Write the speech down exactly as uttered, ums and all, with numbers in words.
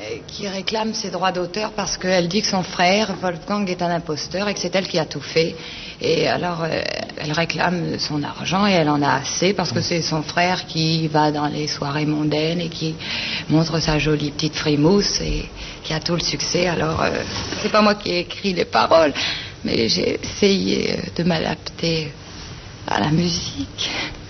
qui réclame ses droits d'auteur parce qu'elle dit que son frère, Wolfgang, est un imposteur et que c'est elle qui a tout fait. Et alors, euh, elle réclame son argent et elle en a assez parce que c'est son frère qui va dans les soirées mondaines et qui montre sa jolie petite frimousse et qui a tout le succès. Alors, euh, c'est pas moi qui ai écrit les paroles, mais j'ai essayé de m'adapter à la musique.